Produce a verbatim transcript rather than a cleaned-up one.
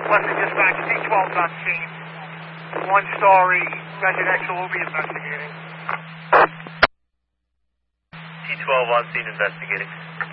Western Dispatch, T twelve on scene. One-story residential will be investigating. T twelve on scene investigating.